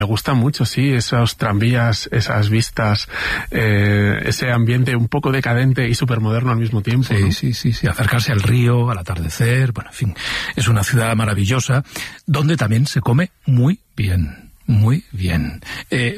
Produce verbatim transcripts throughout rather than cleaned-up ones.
Me gusta mucho, sí, esos tranvías, esas vistas, eh, ese ambiente un poco decadente y supermoderno al mismo tiempo. Sí, ¿no? sí, sí, sí, acercarse al río, al atardecer, bueno, en fin, es una ciudad maravillosa, donde también se come muy bien, muy bien. Eh,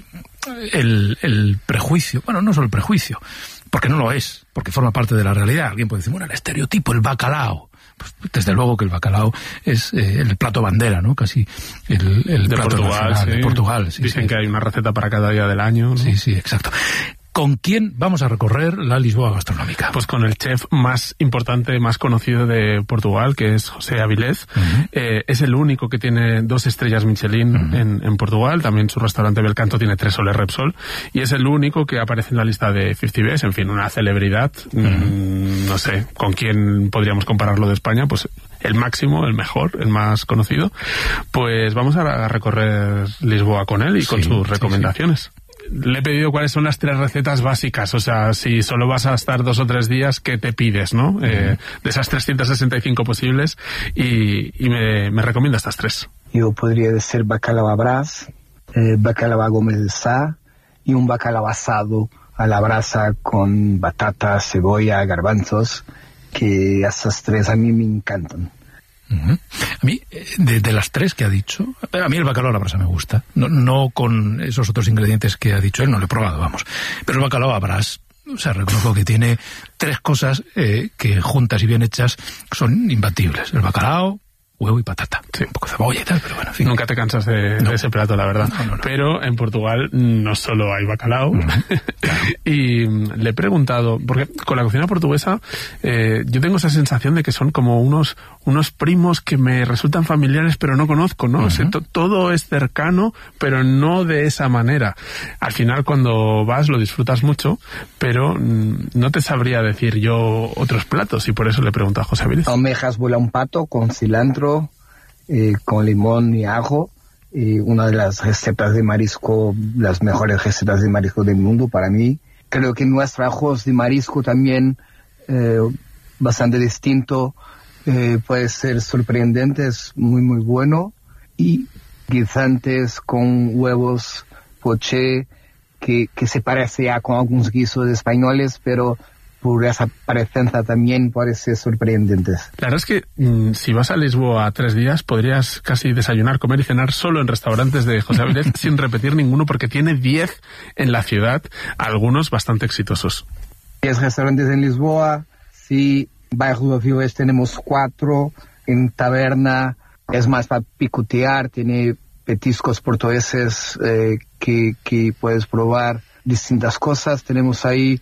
el, el prejuicio, bueno, no solo el prejuicio, porque no lo es, porque forma parte de la realidad. Alguien puede decir, bueno, el estereotipo, el bacalao. Pues desde luego que el bacalao es eh, el plato bandera, ¿no? Casi el, el de plato Portugal, nacional sí. de Portugal. Sí, Dicen sí. que hay una receta para cada día del año, ¿no? Sí, sí, exacto. ¿Con quién vamos a recorrer la Lisboa gastronómica? Pues con el chef más importante, más conocido de Portugal, que es José Avilés. Uh-huh. Eh, es el único que tiene dos estrellas Michelin uh-huh. en, en Portugal. También su restaurante Belcanto tiene tres soles Repsol. Y es el único que aparece en la lista de cincuenta Best. En fin, una celebridad. Uh-huh. Mm, no sé, ¿con quién podríamos compararlo de España? Pues el máximo, el mejor, el más conocido. Pues vamos a recorrer Lisboa con él y sí, con sus recomendaciones. Sí, sí. Le he pedido cuáles son las tres recetas básicas, o sea, si solo vas a estar dos o tres días, ¿qué te pides, no? Uh-huh. Eh, de esas trescientas sesenta y cinco posibles, y, y me, me recomienda estas tres. Yo podría decir bacalao a brás, eh, bacalao a Gómez de Sá y un bacalao asado a la brasa con batata, cebolla, garbanzos, que esas tres a mí me encantan. Uh-huh. A mí, de, de las tres que ha dicho, a mí el bacalao a la brasa me gusta, no, no con esos otros ingredientes que ha dicho él, no lo he probado, vamos, pero el bacalao a brás, o sea, reconozco que tiene tres cosas eh, que juntas y bien hechas son imbatibles: el bacalao, huevo y patata, sí, un poco de cebolla y tal, pero bueno, en fin. Nunca te cansas de, no. de ese plato, la verdad. No, no, no. Pero en Portugal no solo hay bacalao. Uh-huh. Claro. Y le he preguntado, porque con la cocina portuguesa eh, yo tengo esa sensación de que son como unos unos primos que me resultan familiares pero no conozco, ¿no? Uh-huh. O sea, to, todo es cercano, pero no de esa manera. Al final, cuando vas, lo disfrutas mucho, pero mm, no te sabría decir yo otros platos, y por eso le pregunto a José Avilés. Almejas vuela un pato con cilantro, Eh, con limón y ajo, eh, una de las recetas de marisco, las mejores recetas de marisco del mundo para mí. Creo que nuestro ajos de marisco también eh, bastante distinto, eh, puede ser sorprendente, es muy muy bueno. Y guisantes con huevos poché, que, que se parece ya con algunos guisos españoles, pero por esa parecenza también puede ser sorprendentes. La verdad es que mmm, si vas a Lisboa tres días, podrías casi desayunar, comer y cenar solo en restaurantes de José Avilés sin repetir ninguno, porque tiene diez en la ciudad, algunos bastante exitosos. diez restaurantes en Lisboa, sí, Bairro do Avilés tenemos cuatro, en Taberna es más para picotear, tiene petiscos portugueses eh, que, que puedes probar distintas cosas. Tenemos ahí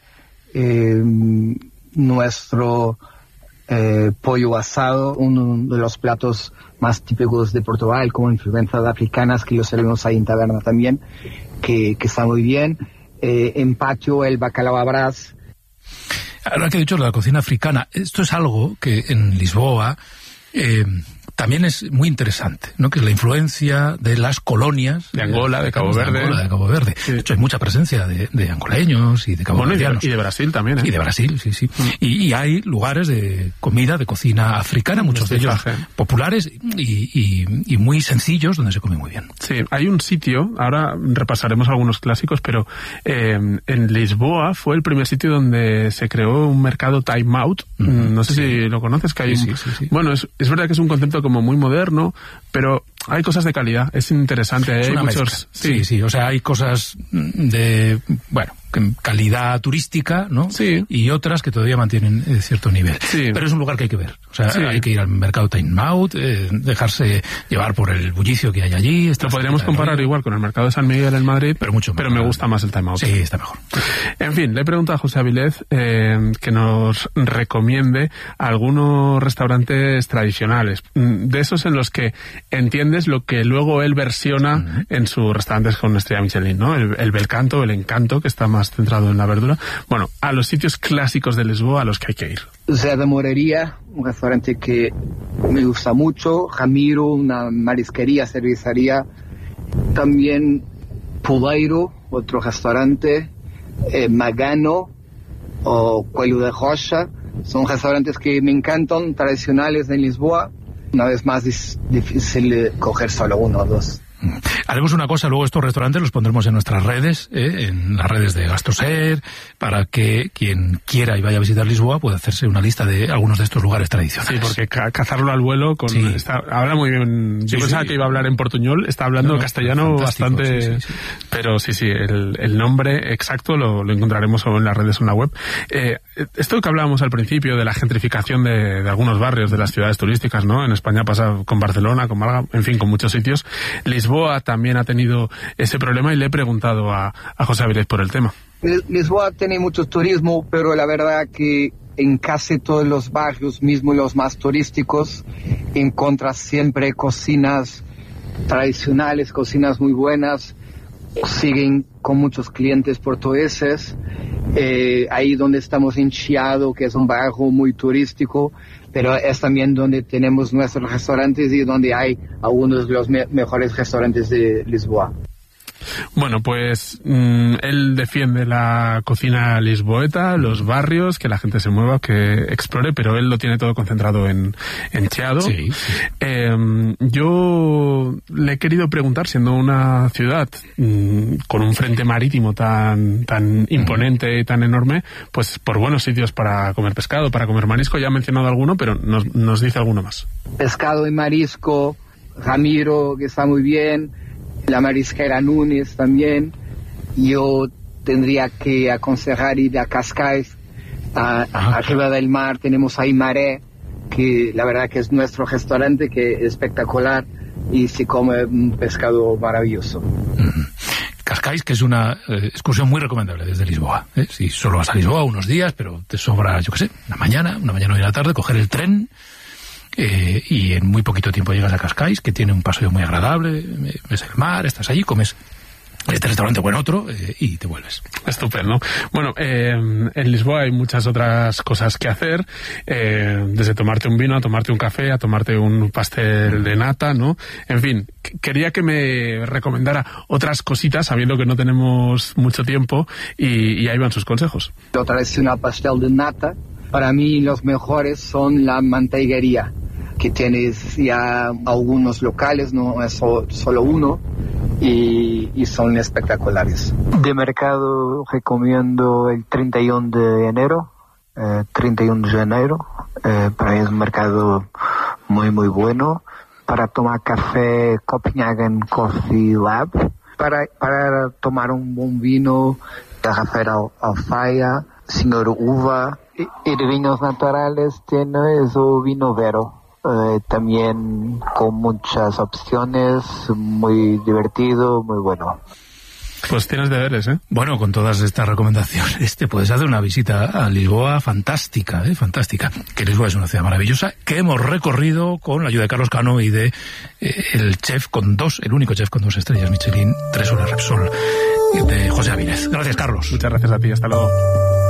Eh, nuestro eh, pollo asado, uno de los platos más típicos de Portugal, con influencias africanas, que lo servimos ahí en Taberna también, que, que está muy bien. Eh, en patio, el bacalao a brás. Ahora que he dicho la cocina africana, esto es algo que en Lisboa eh, también es muy interesante, ¿no? Que es la influencia de las colonias de Angola, de Cabo de Verde. Angola, de Cabo Verde. Sí. De hecho, hay mucha presencia de, de angoleños y de caboverdianos. Bueno, y, de, y de Brasil también, ¿eh? Y de Brasil, sí, sí. Mm. Y, y hay lugares de comida, de cocina africana, muchos de ellos populares y, y, y muy sencillos, donde se come muy bien. Sí, hay un sitio, ahora repasaremos algunos clásicos, pero eh, en Lisboa fue el primer sitio donde se creó un mercado time out. Mm, no sé sí. si lo conoces, que hay sí, un, sí, sí, sí. Bueno, es, es verdad que es un concepto como muy moderno, pero hay cosas de calidad, es interesante. Es hay una muchos, sí. sí, sí, o sea, hay cosas de, bueno, calidad turística, ¿no? Sí. Y otras que todavía mantienen eh, cierto nivel. Sí. Pero es un lugar que hay que ver. O sea, sí. hay que ir al mercado Time Out, eh, dejarse llevar por el bullicio que hay allí. Lo podríamos comparar igual con el mercado de San Miguel en Madrid, pero mucho pero me gusta más el Time Out. Sí, está mejor. En fin, le he preguntado a José Avilés eh, que nos recomiende algunos restaurantes tradicionales, de esos en los que entiendes lo que luego él versiona uh-huh. en sus restaurantes con estrella Michelin, ¿no? El, el Belcanto, el Encanto, que está más centrado en la verdura. Bueno, a los sitios clásicos de Lisboa a los que hay que ir. Zé da Moraria, un restaurante que me gusta mucho. Ramiro, una marisquería, cervecería. También Poleiro, otro restaurante. Eh, Magano o Coelho de Rocha. Son restaurantes que me encantan, tradicionales en Lisboa. Una vez más es difícil coger solo uno o dos. Haremos una cosa, luego estos restaurantes los pondremos en nuestras redes, ¿eh? en las redes de Gastroser, para que quien quiera y vaya a visitar Lisboa pueda hacerse una lista de algunos de estos lugares tradicionales. Sí, porque ca cazarlo al vuelo, con sí. está, habla muy bien. Yo sí, pensaba sí. que iba a hablar en portuñol, está hablando no, no, castellano bastante... Sí, sí, sí. Pero sí, sí, el, el nombre exacto lo, lo encontraremos en las redes o en la web. Eh, esto que hablábamos al principio de la gentrificación de, de algunos barrios de las ciudades turísticas, ¿no? En España pasa con Barcelona, con Málaga, en fin, con muchos sitios. Lisboa también ha tenido ese problema y le he preguntado a, a José Avilés por el tema. Lisboa tiene mucho turismo, pero la verdad que en casi todos los barrios, mismo los más turísticos, encuentras siempre cocinas tradicionales, cocinas muy buenas, siguen con muchos clientes portugueses. Eh, ahí donde estamos en Chiado, que es un barrio muy turístico, pero es también donde tenemos nuestros restaurantes y donde hay algunos de los me mejores restaurantes de Lisboa. Bueno, pues mmm, él defiende la cocina lisboeta, los barrios, que la gente se mueva, que explore, pero él lo tiene todo concentrado en, en Chiado. Sí, sí. Eh, yo le he querido preguntar, siendo una ciudad mmm, con un frente marítimo tan, tan imponente y tan enorme, pues por buenos sitios para comer pescado, para comer marisco. Ya ha mencionado alguno, pero nos, nos dice alguno más. Pescado y marisco, Ramiro, que está muy bien. La marisquera Núñez también. Yo tendría que aconsejar ir a Cascais, a, a, arriba del mar tenemos ahí Maré, que la verdad que es nuestro restaurante, que es espectacular y se come un pescado maravilloso. Mm. Cascais, que es una eh, excursión muy recomendable desde Lisboa, ¿eh? Si solo vas a Lisboa unos días, pero te sobra, yo qué sé, una mañana, una mañana y una tarde, coger el tren. Eh, y en muy poquito tiempo llegas a Cascais, que tiene un paseo muy agradable, ves el mar, estás allí, comes este restaurante o en otro eh, y te vuelves. Estupendo. Bueno, eh, en Lisboa hay muchas otras cosas que hacer, eh, desde tomarte un vino, a tomarte un café, a tomarte un pastel de nata, ¿no? En fin, quería que me recomendara otras cositas, sabiendo que no tenemos mucho tiempo, y, y ahí van sus consejos. Lo tradicional pastel de nata, para mí los mejores son la manteiguería, que tienes ya algunos locales, no es solo, solo uno, y, y son espectaculares. De mercado recomiendo el treinta y uno de enero, eh, treinta y uno de enero, eh, para mí es un mercado muy muy bueno. Para tomar café, Copenhagen Coffee Lab. Para, para tomar un buen vino, Garrafeira Alfaia, Señor Uva. Y, y de vinos naturales tiene eso vino Vero. Eh, también con muchas opciones, muy divertido, muy bueno. Pues tienes deberes, ¿eh? Bueno, con todas estas recomendaciones te puedes hacer una visita a Lisboa fantástica, ¿eh? Fantástica. Que Lisboa es una ciudad maravillosa que hemos recorrido con la ayuda de Carlos Cano y de eh, el chef con dos, el único chef con dos estrellas Michelin, tres horas Repsol, de José Avilés. Gracias, Carlos. Muchas gracias a ti, hasta luego.